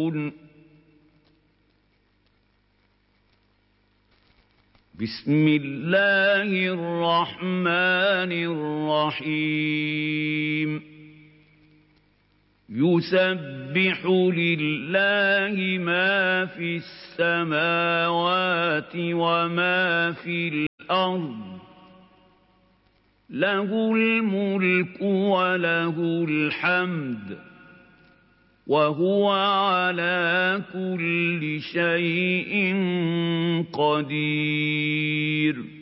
بسم الله الرحمن الرحيم يسبح لله ما في السماوات وما في الأرض له الملك وله الحمد وهو على كل شيء قدير